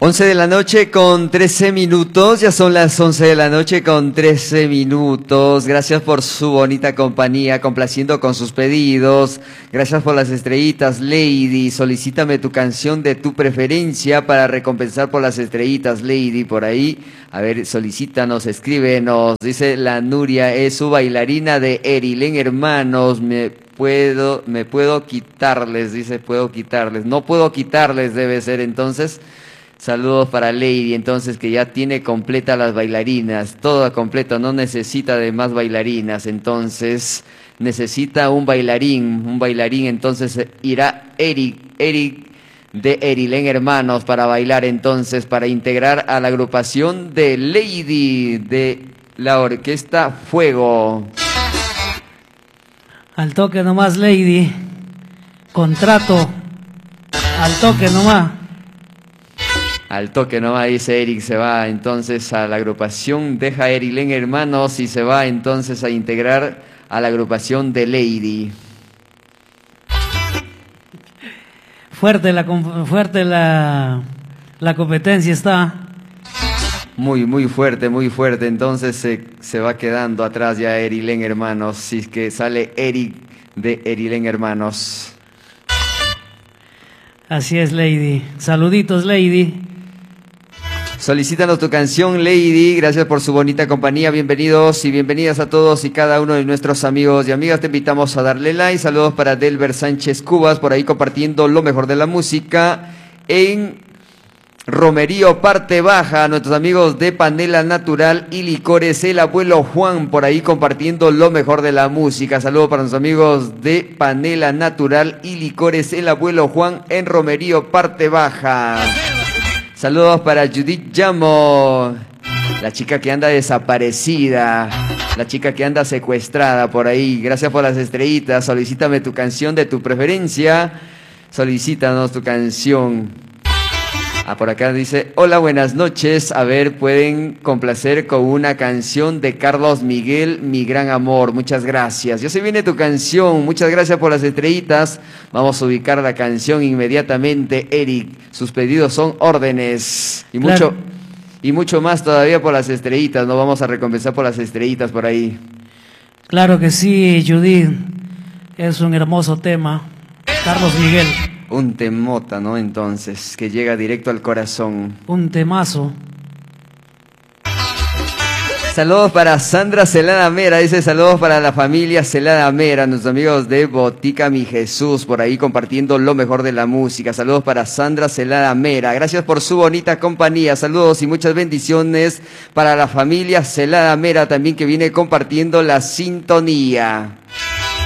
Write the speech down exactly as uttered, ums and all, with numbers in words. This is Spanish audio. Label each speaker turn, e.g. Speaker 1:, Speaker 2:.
Speaker 1: once de la noche con trece minutos, ya son las once de la noche con trece minutos. Gracias por su bonita compañía, complaciendo con sus pedidos. Gracias por las estrellitas, Lady. Solicítame tu canción de tu preferencia para recompensar por las estrellitas, Lady. Por ahí, a ver, solicítanos, escríbenos. Dice la Nuria, es su bailarina de Erilen Hermanos. Me puedo, me puedo quitarles, dice, puedo quitarles. No puedo quitarles, debe ser entonces. Saludos para Lady, entonces, que ya tiene completa las bailarinas, todo completo, no necesita de más bailarinas, entonces necesita un bailarín, un bailarín, entonces irá Eric, Eric de Erilen Hermanos para bailar, entonces, para integrar a la agrupación de Lady de la orquesta Fuego.
Speaker 2: Al toque nomás, Lady, contrato, al toque nomás.
Speaker 1: Al toque nomás, dice Eric, se va entonces a la agrupación, deja Erilen Hermanos y se va entonces a integrar a la agrupación de Lady.
Speaker 2: Fuerte la, fuerte la, la competencia está.
Speaker 1: Muy, muy fuerte, muy fuerte, entonces se, se va quedando atrás ya Erilen Hermanos, si es que sale Eric de Erilen Hermanos.
Speaker 2: Así es, Lady. Saluditos, Lady.
Speaker 1: Solicítanos tu canción, Lady. Gracias por su bonita compañía. Bienvenidos y bienvenidas a todos y cada uno de nuestros amigos y amigas. Te invitamos a darle like. Saludos para Delber Sánchez Cubas, por ahí compartiendo lo mejor de la música en Romerío, parte baja. Nuestros amigos de Panela Natural y Licores, el abuelo Juan, por ahí compartiendo lo mejor de la música. Saludos para nuestros amigos de Panela Natural y Licores, el abuelo Juan en Romerío, parte baja. Saludos para Judith Llamo, la chica que anda desaparecida, la chica que anda secuestrada por ahí. Gracias por las estrellitas. Solicítame tu canción de tu preferencia. Solicítanos tu canción. Ah, por acá dice, hola, buenas noches. A ver, pueden complacer con una canción de Carlos Miguel, Mi Gran Amor. Muchas gracias. Ya se viene tu canción. Muchas gracias por las estrellitas. Vamos a ubicar la canción inmediatamente, Eric. Sus pedidos son órdenes. Y mucho, claro. y mucho más todavía por las estrellitas. Nos vamos a recompensar por las estrellitas por ahí.
Speaker 2: Claro que sí, Judith. Es un hermoso tema. Carlos Miguel.
Speaker 1: Un temota, ¿no? Entonces, que llega directo al corazón.
Speaker 2: Un temazo.
Speaker 1: Saludos para Sandra Celada Mera, dice saludos para la familia Celada Mera, nuestros amigos de Botica Mi Jesús, por ahí compartiendo lo mejor de la música. Saludos para Sandra Celada Mera, gracias por su bonita compañía. Saludos y muchas bendiciones para la familia Celada Mera también, que viene compartiendo la sintonía.